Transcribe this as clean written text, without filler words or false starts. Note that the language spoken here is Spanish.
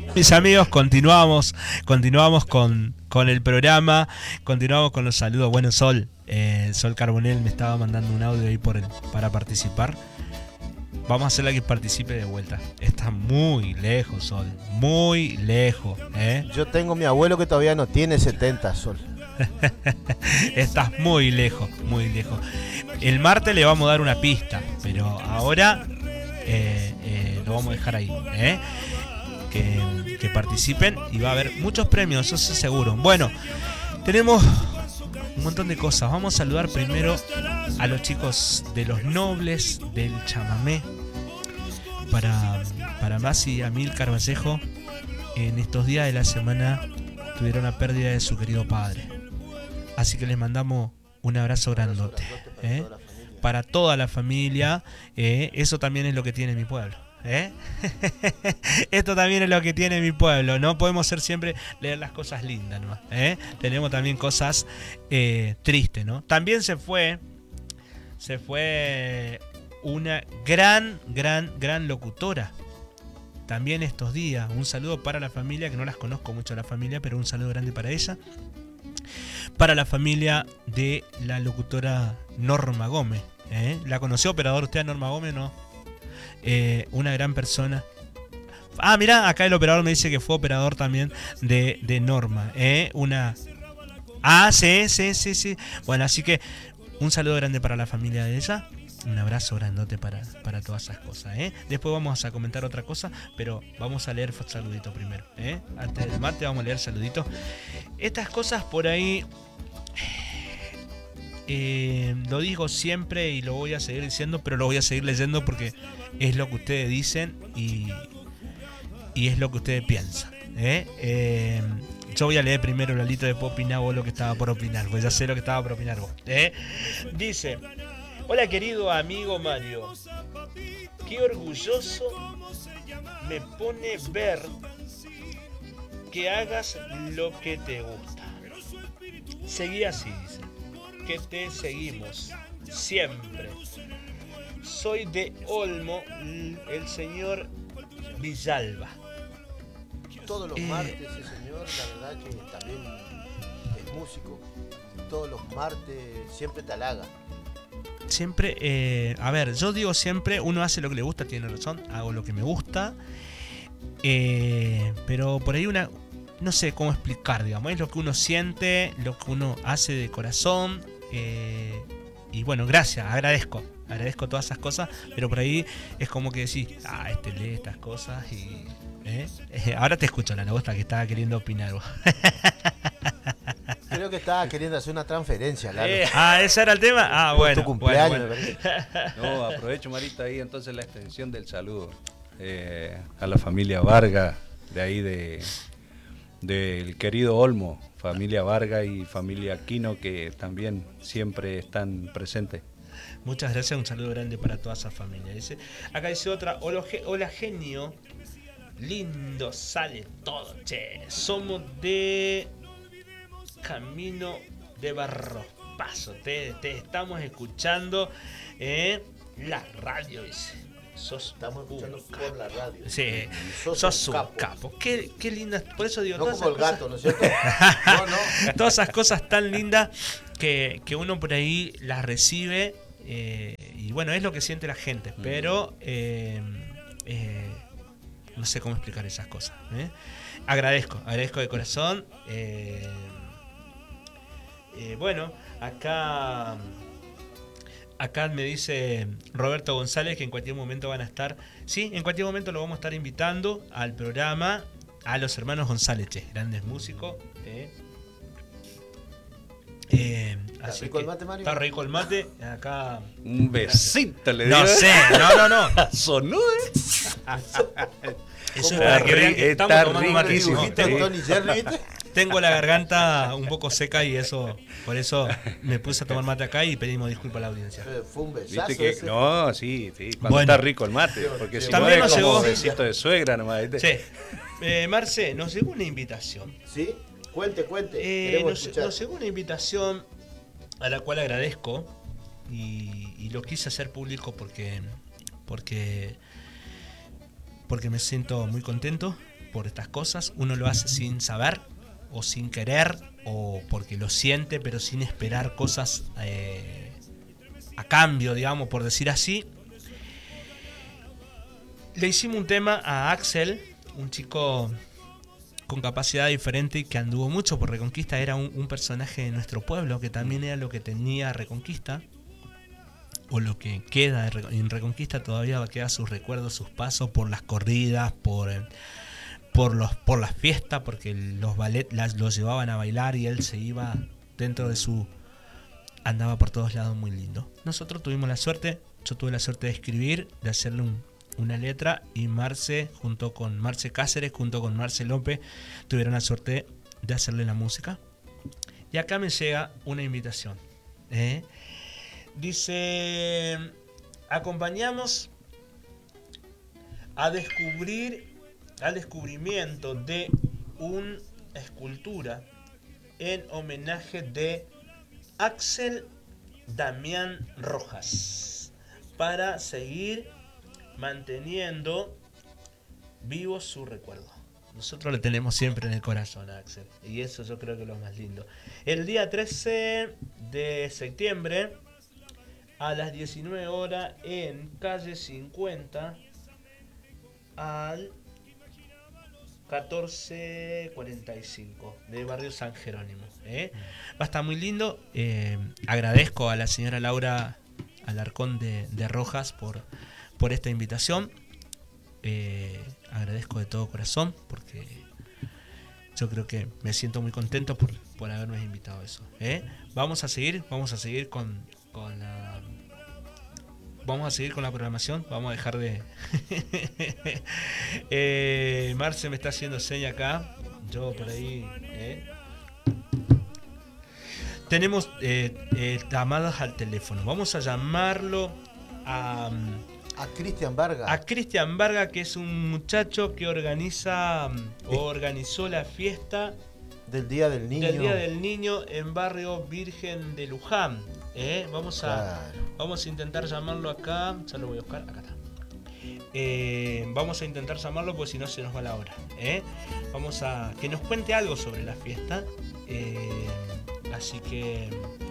Mis amigos, continuamos con el programa, continuamos con los saludos. Bueno, Sol Carbonell me estaba mandando un audio ahí para participar. Vamos a hacerla que participe de vuelta. Está muy lejos, Sol, muy lejos. Yo tengo mi abuelo que todavía no tiene 70, Sol. Estás muy lejos, muy lejos. El martes le vamos a dar una pista, pero ahora lo vamos a dejar ahí. Que participen y va a haber muchos premios, eso sí seguro. Bueno, tenemos un montón de cosas. Vamos a saludar primero a los chicos de Los Nobles del Chamamé. Para Masi y Amílcar Vallejo, en estos días de la semana tuvieron la pérdida de su querido padre. Así que les mandamos un abrazo grandote. Para toda la familia. Eso también es lo que tiene mi pueblo. Esto también es lo que tiene mi pueblo. No podemos ser siempre leer las cosas lindas, ¿no? Tenemos también cosas tristes, ¿no? También se fue una gran locutora también estos días. Un saludo para la familia, que no las conozco mucho a la familia, pero un saludo grande para ella. Para la familia de la locutora Norma Gómez. ¿La conoció, operador, usted a Norma Gómez? No. Una gran persona. Ah, mirá, acá el operador me dice que fue operador también de Norma. Sí. Bueno, así que un saludo grande para la familia de ella. Un abrazo grandote para todas esas cosas. Después vamos a comentar otra cosa, pero vamos a leer saluditos primero. Antes del mate vamos a leer saluditos. Estas cosas por ahí... lo digo siempre y lo voy a seguir diciendo, pero lo voy a seguir leyendo porque es lo que ustedes dicen y es lo que ustedes piensan. Yo voy a leer primero, Lalito, después opinar vos lo que estaba por opinar, pues ya sé lo que estaba por opinar vos. Dice: hola querido amigo Mario, qué orgulloso me pone ver que hagas lo que te gusta. Seguí así, dice, que te seguimos siempre. Soy de Olmo, el señor Villalba. Todos los martes, sí señor, la verdad que también es músico. Todos los martes siempre te halaga. Siempre, a ver, yo digo siempre, uno hace lo que le gusta, tiene razón, hago lo que me gusta. Pero por ahí no sé cómo explicar, digamos, es lo que uno siente, lo que uno hace de corazón. Y bueno, gracias, agradezco todas esas cosas, pero por ahí es como que decís, este lee estas cosas y... ahora te escucho, la voz que estaba queriendo opinar vos. Creo que estaba queriendo hacer una transferencia, Lalo. ¿Ese era el tema? Bueno. Tu cumpleaños, bueno. No, aprovecho, Marita, ahí entonces la extensión del saludo a la familia Vargas, de ahí del querido Olmo, familia Vargas y familia Aquino, que también siempre están presentes. Muchas gracias, un saludo grande para toda esa familia. Acá dice otra: hola genio, lindo sale todo, che. Somos de Camino de Barros Paso, te estamos escuchando la radio, dice. Estamos escuchando por la radio. Sí, sos un capo. Qué lindas, por eso digo, no todas como el esas gato, cosas, ¿no es cierto? No. todas esas cosas tan lindas que uno por ahí las recibe, y bueno, es lo que siente la gente, pero no sé cómo explicar esas cosas. Agradezco de corazón. Bueno, acá me dice Roberto González que en cualquier momento van a estar. Sí, en cualquier momento lo vamos a estar invitando al programa a los hermanos González, grandes músicos. ¿Está rico el mate, Mario? Está rico el mate. Acá. Un besito le digo. No sé, no. Sonó, Eso es para que vean que estamos tomando mate. ¿Viste Tony Jerry, viste? Tengo la garganta un poco seca y por eso me puse a tomar mate acá y pedimos disculpas a la audiencia. Fue un besazo. ¿Viste que? Ese. No, sí, cuando Bueno. está rico el mate, porque si También no es nos como llegó. besito de suegra nomás, ¿viste? Sí. Marce, nos llegó una invitación. ¿Sí? Cuente. Queremos escuchar. Nos llegó una invitación a la cual agradezco y lo quise hacer público porque me siento muy contento por estas cosas. Uno lo hace sin saber o sin querer o porque lo siente, pero sin esperar cosas a cambio, digamos, por decir así. Le hicimos un tema a Axel, un chico con capacidad diferente y que anduvo mucho por Reconquista. Era un personaje de nuestro pueblo, que también era lo que tenía Reconquista, o lo que queda en Reconquista. Todavía queda sus recuerdos, sus pasos por las corridas, por las fiestas, porque los ballet los llevaban a bailar y él se iba dentro de su... andaba por todos lados, muy lindo. Nosotros tuvimos la suerte, yo tuve la suerte de escribir, de hacerle una letra, y Marce Cáceres junto con Marce López tuvieron la suerte de hacerle la música. Y acá me llega una invitación, dice: acompañamos al descubrimiento de una escultura en homenaje de Axel Damián Rojas para seguir manteniendo vivo su recuerdo. Nosotros lo tenemos siempre en el corazón, Axel, y eso yo creo que es lo más lindo. El día 13 de septiembre a las 19 horas en calle 50 al 1445 de barrio San Jerónimo. Va a estar muy lindo. Agradezco a la señora Laura Alarcón de Rojas por esta invitación. Agradezco de todo corazón, porque yo creo que me siento muy contento por habernos invitado a eso. Vamos a seguir con la... Vamos a seguir con la programación. Vamos a dejar de... Marce me está haciendo seña acá. Yo por ahí... Tenemos llamadas al teléfono. Vamos a llamarlo a Cristian Varga. A Cristian Varga, que es un muchacho que organizó la fiesta del Día del Niño en barrio Virgen de Luján. Vamos a intentar llamarlo acá. Ya lo voy a buscar. Acá está. Vamos a intentar llamarlo, porque si no se nos va la hora. Vamos a que nos cuente algo sobre la fiesta. Así que